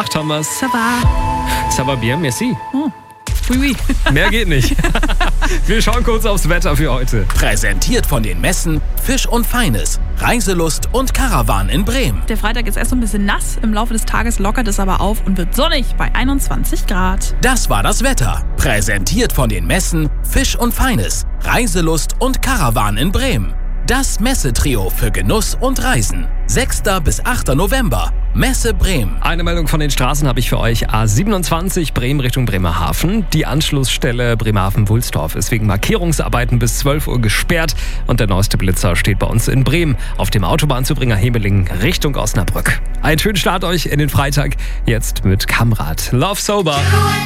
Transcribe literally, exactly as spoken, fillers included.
Ach, Thomas. Ça va. Ça va bien, merci. Oh. Oui, oui. Mehr geht nicht. Wir schauen kurz aufs Wetter für heute. Präsentiert von den Messen Fisch und Feines, Reiselust und Caravan in Bremen. Der Freitag ist erst so ein bisschen nass. Im Laufe des Tages lockert es aber auf und wird sonnig bei einundzwanzig Grad. Das war das Wetter. Präsentiert von den Messen Fisch und Feines, Reiselust und Caravan in Bremen. Das Messetrio für Genuss und Reisen. sechster bis achter November. Messe Bremen. Eine Meldung von den Straßen habe ich für euch. A siebenundzwanzig Bremen Richtung Bremerhaven. Die Anschlussstelle Bremerhaven-Wulstorf ist wegen Markierungsarbeiten bis zwölf Uhr gesperrt. Und der neueste Blitzer steht bei uns in Bremen auf dem Autobahnzubringer Hemeling Richtung Osnabrück. Einen schönen Start euch in den Freitag. Jetzt mit Kamrat. Love Sober.